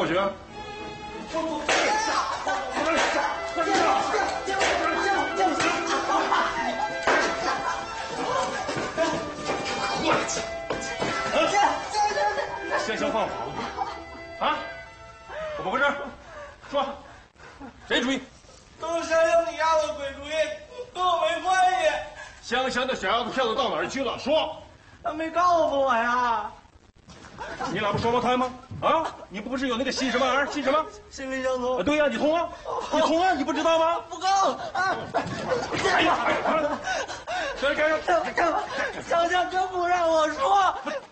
去？不能杀！不能杀！快点！先行放好啊！怎么回事？说，谁主意？ 都是香香你丫的鬼主意，跟我没关系。 香香的小丫头票子到哪儿去了？说。 他没告诉我呀。 你俩不双胞胎吗？啊，你不是有那个心什么玩意儿？心什么？ 心灵相通。 对呀，你通啊，你通啊，你不知道吗？ 不够啊！ 哎呀，干什么？ 香香真不让我说。